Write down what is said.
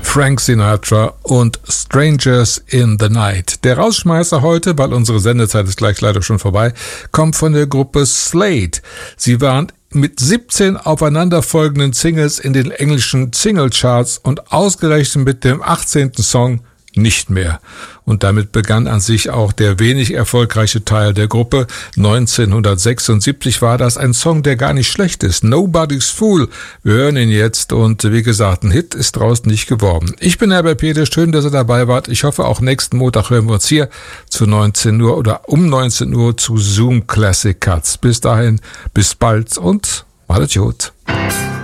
Frank Sinatra und Strangers in the Night. Der Rausschmeißer heute, weil unsere Sendezeit ist gleich leider schon vorbei, kommt von der Gruppe Slade. Sie waren mit 17 aufeinanderfolgenden Singles in den englischen Singlecharts und ausgerechnet mit dem 18. Song nicht mehr. Und damit begann an sich auch der wenig erfolgreiche Teil der Gruppe. 1976 war das ein Song, der gar nicht schlecht ist. Nobody's Fool. Wir hören ihn jetzt und wie gesagt, ein Hit ist draus nicht geworden. Ich bin Herbert Peters, schön, dass ihr dabei wart. Ich hoffe, auch nächsten Montag hören wir uns hier zu 19 Uhr oder um 19 Uhr zu Zoom Classic Cuts. Bis dahin, bis bald und macht's gut.